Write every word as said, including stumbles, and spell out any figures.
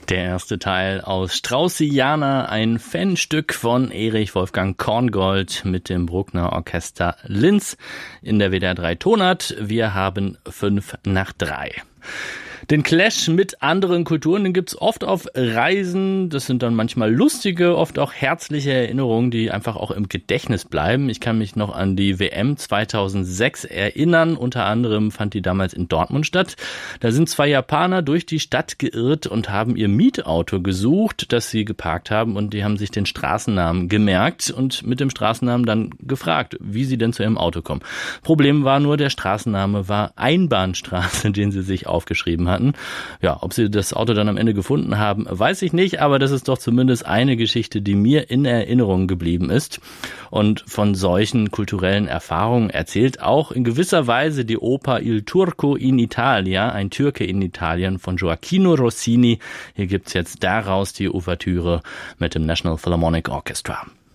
Der erste Teil aus Straussiana, ein Fanstück von Erich Wolfgang Korngold mit dem Bruckner Orchester Linz in der W D R drei Tonart. Wir haben fünf nach drei. Den Clash mit anderen Kulturen, den gibt's oft auf Reisen. Das sind dann manchmal lustige, oft auch herzliche Erinnerungen, die einfach auch im Gedächtnis bleiben. Ich kann mich noch an die W M zweitausendsechs erinnern. Unter anderem fand die damals in Dortmund statt. Da sind zwei Japaner durch die Stadt geirrt und haben ihr Mietauto gesucht, das sie geparkt haben. Und die haben sich den Straßennamen gemerkt und mit dem Straßennamen dann gefragt, wie sie denn zu ihrem Auto kommen. Problem war nur, der Straßenname war Einbahnstraße, den sie sich aufgeschrieben hatten. Ja, ob sie das Auto dann am Ende gefunden haben, weiß ich nicht, aber das ist doch zumindest eine Geschichte, die mir in Erinnerung geblieben ist. Und von solchen kulturellen Erfahrungen erzählt auch in gewisser Weise die Oper Il Turco in Italia, ein Türke in Italien von Gioacchino Rossini. Hier gibt's jetzt daraus die Ouvertüre mit dem National Philharmonic Orchestra.